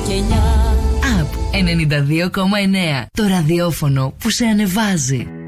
κελιά. ΑΠ 92,9. Το ραδιόφωνο που σε ανεβάζει.